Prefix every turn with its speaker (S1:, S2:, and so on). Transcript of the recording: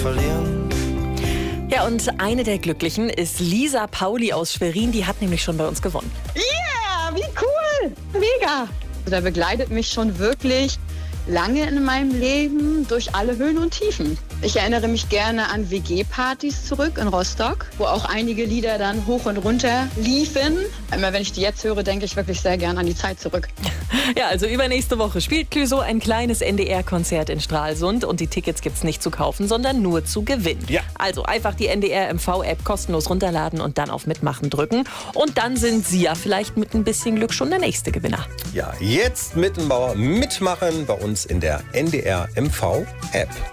S1: verlieren.
S2: Ja, und eine der Glücklichen ist Lisa Pauli aus Schwerin. Die hat nämlich schon bei uns gewonnen.
S3: Yeah, wie cool! Mega! Der begleitet mich schon wirklich lange in meinem Leben durch alle Höhen und Tiefen. Ich erinnere mich gerne an WG-Partys zurück in Rostock, wo auch einige Lieder dann hoch und runter liefen. Immer wenn ich die jetzt höre, denke ich wirklich sehr gern an die Zeit zurück.
S2: Ja, also übernächste Woche spielt Clouseau ein kleines NDR-Konzert in Stralsund und die Tickets gibt's nicht zu kaufen, sondern nur zu gewinnen.
S1: Ja.
S2: Also einfach die NDR MV-App kostenlos runterladen und dann auf Mitmachen drücken. Und dann sind Sie ja vielleicht mit ein bisschen Glück schon der nächste Gewinner.
S1: Ja, jetzt mitmachen bei uns in der NDR MV App.